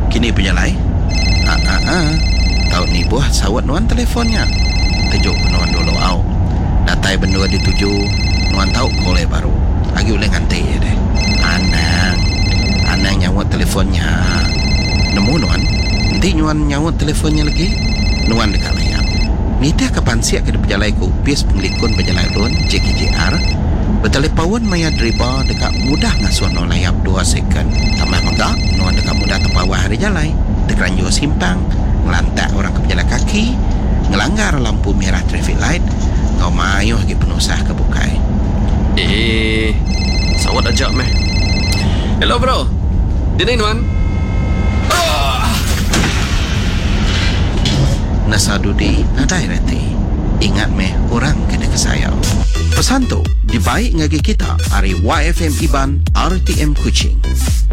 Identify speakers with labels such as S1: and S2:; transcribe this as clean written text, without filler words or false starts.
S1: Kini penjalai. Tahu ni buah sawat nuan telefonnya. Tujuk nuan dulu au. Datai bendua dituju. Nuan tahu kolej baru. Agi boleh nganti ya deh. Anang nyawat teleponnya. Nemu nuan. Nanti nuan nyawat teleponnya lagi. Nuan dekat layar. Nita kapan siap ke penjalai ku upis pengelikun penjalai lun JKJR. Bertelepawan maya driba dekat mudah ngasuan no layap 2 second. Tambah megak nuan dekat mudah terpawah hari jalai. Dekat juga simpang. Ngelantak orang ke penjalan kaki. Ngelanggar lampu merah traffic light. Kau mayuh lagi penusah ke bukai.
S2: Sawat ajak meh. Hello bro. Dini nuan.
S1: Nasadudi nadai reti. Ingat meh orang kena kesayang. Pesan tu dibaik ngagi kita hari YFM Iban RTM Kuching.